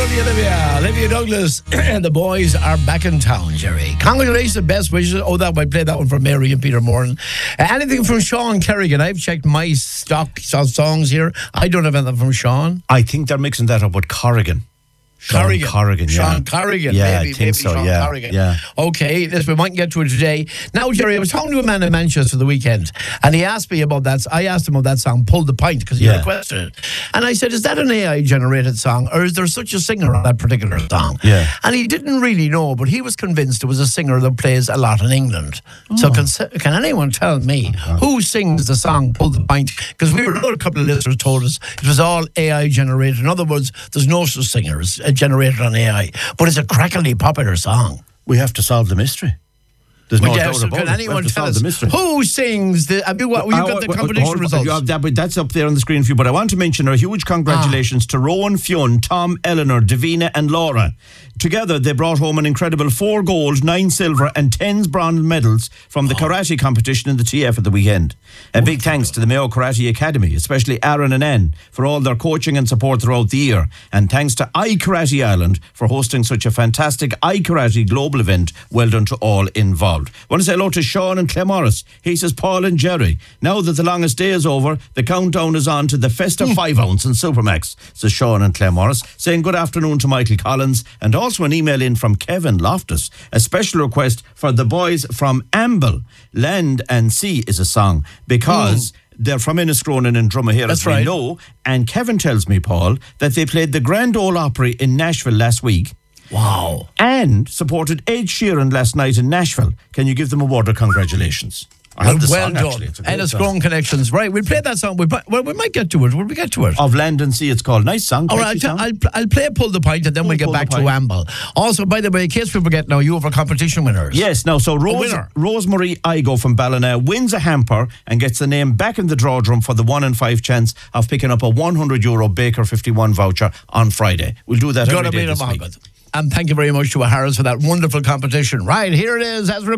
Olivia Douglas and the boys are back in town, Jerry. Congratulations, best wishes. Oh, that I played that one for Mary and Peter Moran. Anything from Sean Kerrigan? I've checked my stock songs here. I don't have anything from Sean. I think they're mixing that up with Corrigan. Corrigan, Sean Corrigan. Yeah, maybe, I think so, Sean yeah. Corrigan. Yeah. Okay, we might get to it today. Now, Jerry, I was talking to a man in Manchester the weekend, and he asked me about that. I asked him about that song, Pull the Pint, because he requested it. And I said, is that an AI-generated song, or is there such a singer on that particular song? Yeah. And he didn't really know, but he was convinced it was a singer that plays a lot in England. So can anyone tell me who sings the song Pull the Pint? Because a couple of listeners told us it was all AI-generated. In other words, there's no such singer as generated on AI. But it's a crackly popular song. We have to solve the mystery. There's no doubt about it. Can anyone tell us the who sings the... Have you got the competition results? That's up there on the screen for you, but I want to mention a huge congratulations to Rowan, Fionn, Tom, Eleanor, Davina and Laura. Together, they brought home an incredible 4 gold, 9 silver and 10 bronze medals from the karate competition in the TF at the weekend. A big thanks to the Mayo Karate Academy, especially Aaron and Anne, for all their coaching and support throughout the year. And thanks to iKarate Ireland for hosting such a fantastic iKarate global event. Well done to all involved. I want to say hello to Sean and Clemorris. He says, Paul and Jerry, now that the longest day is over, the countdown is on to the festive 5-ounce in Supermax, says Sean and Clemorris, saying good afternoon to Michael Collins, and also an email in from Kevin Loftus, a special request for the boys from Amble. Land and Sea is a song, because they're from Enniscronin and Drumahera, as we know, and Kevin tells me, Paul, that they played the Grand Ole Opry in Nashville last week. Wow. And supported Ed Sheeran last night in Nashville. Can you give them a word of congratulations? Well done. And it's Grown Connections. Right, we'll play that song. We might get to it. Will we get to it? Of Land and Sea, it's called. Nice song. All right, I'll play Pull the Pint and then we'll get back to Amble. Also, by the way, in case we forget now, you have our competition winners. Yes, now, so Rosemary Igo from Ballina wins a hamper and gets the name back in the draw drum for the 1 in 5 chance of picking up a €100 Baker 51 voucher on Friday. We'll do that every day this week. And thank you very much to Harris for that wonderful competition. Right, here it is as